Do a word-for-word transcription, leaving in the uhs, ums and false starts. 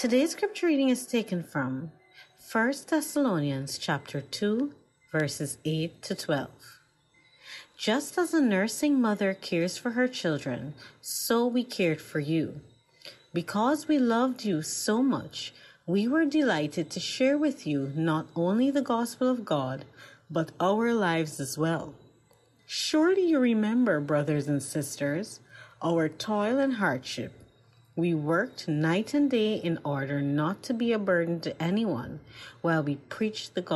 Today's scripture reading is taken from First Thessalonians chapter two, verses eight to twelve. Just as a nursing mother cares for her children, so we cared for you. Because we loved you so much, we were delighted to share with you not only the gospel of God, but our lives as well. Surely you remember, brothers and sisters, our toil and hardship. We worked night and day in order not to be a burden to anyone while we preached the gospel.